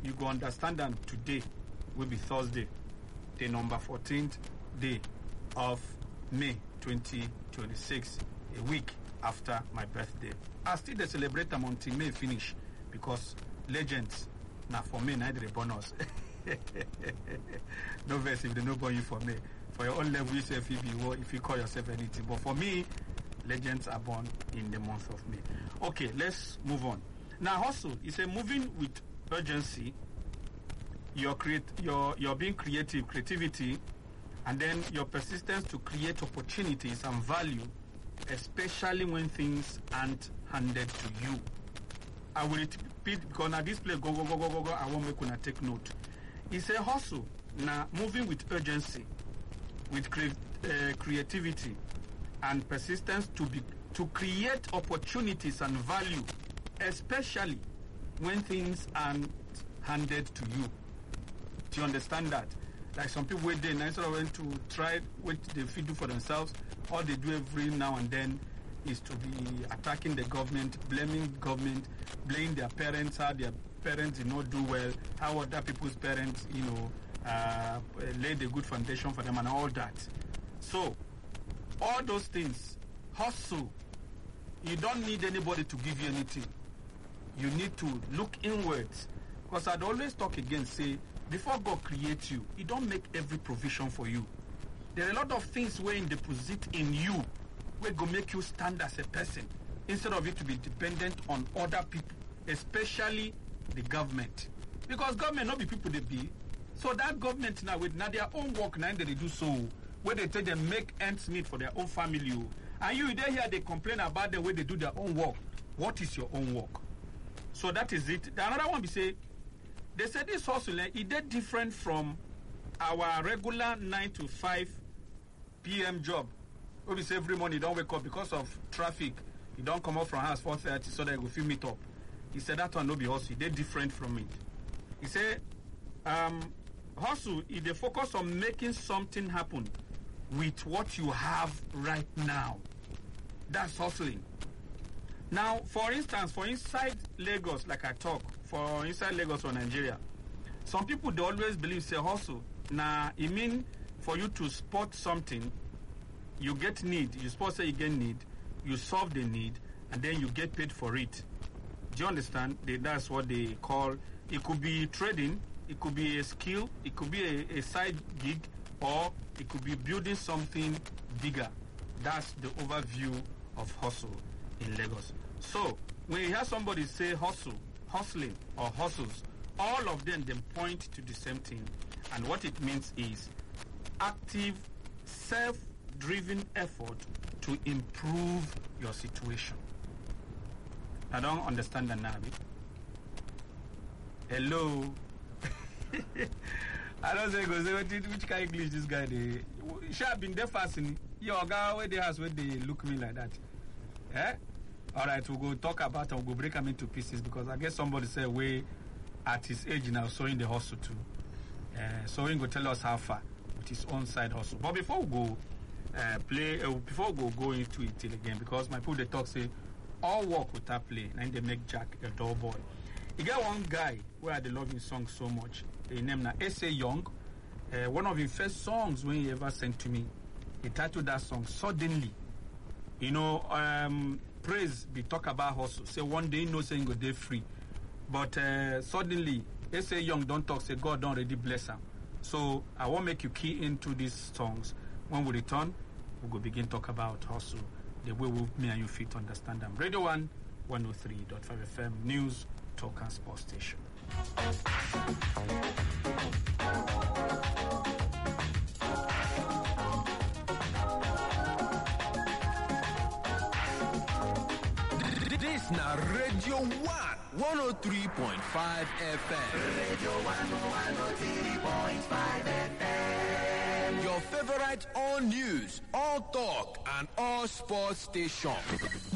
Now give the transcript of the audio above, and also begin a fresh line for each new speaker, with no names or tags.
you go understand them today will be Thursday, the number 14th day of May 2026, a week after my birthday. I still they celebrate them until May finish because legends now for me neither the bonus. No verse if they no born you for me. For your own level, you say if you call yourself anything. But for me, legends are born in the month of May. Okay, let's move on. Now, hustle is a moving with urgency. You're being creativity, and then your persistence to create opportunities and value, especially when things aren't handed to you. I will repeat because now this place go. I won't make una take note. It's a hustle. Now, moving with urgency, with creativity and persistence to create opportunities and value, especially when things aren't handed to you. Do you understand that? Like some people wait there, instead of going to try what they feel do for themselves, all they do every now and then is to be attacking the government, blaming their parents, how their parents did not do well, how other people's parents, laid a good foundation for them and all that. So, all those things, hustle. You don't need anybody to give you anything. You need to look inwards. Because I'd always talk again, say, before God creates you, He don't make every provision for you. There are a lot of things where in deposit in you, where go make you stand as a person, instead of you to be dependent on other people, especially the government. Because government not be people they be. So that government now with their own work now they do so, where they tell them make ends meet for their own family. And you there here they complain about the way they do their own work. What is your own work? So that is it. The another one we say, they say this hustle it did different from our regular 9 to 5 p.m. job. We say every morning you don't wake up because of traffic. You don't come up from house 4:30 so that you go feel meet up. He said that one no be hustle. They different from it. He said hustle is they focus on making something happen with what you have right now. That's hustling. Now, for instance, for inside Lagos, like I talk, for inside Lagos or Nigeria, some people they always believe say hustle. Now, it mean for you to spot something, you get need. You spot say you get need, you solve the need, and then you get paid for it. Do you understand? That's what they call. It could be trading, it could be a skill, it could be a side gig, or it could be building something bigger. That's the overview of hustle in Lagos. So, when you hear somebody say hustle, hustling, or hustles, all of them point to the same thing. And what it means is active, self-driven effort to improve your situation. I don't understand that now. Hello? I don't say, which kind of English this guy, he should have been there fasting. Your guy, where they has, where they look me like that. Eh? All right, we'll go talk about it. We'll go break them into pieces because I guess somebody said way at his age now sowing the hustle too. So he will tell us how far with his own side hustle. But before we go before we go into it till again, because my people they talk say all work without play, and they make Jack a dull boy. You got one guy where they love his song so much. He named now S.A. Young. One of his first songs when he ever sent to me, he titled that song Suddenly. You know, praise be talk about hustle. Say one day no saying go day free. But suddenly, S.A. Young don't talk, say God don't already bless him. So I won't make you key into these songs. When we return, we'll go begin talk about hustle, the way me and you fit understand them. Radio 1, 103.5 FM, News, Talk and Sports Station.
This now Radio 1, 103.5 FM.
Radio 1, 103.5 FM.
Your favorite all news, all talk, and all sports station.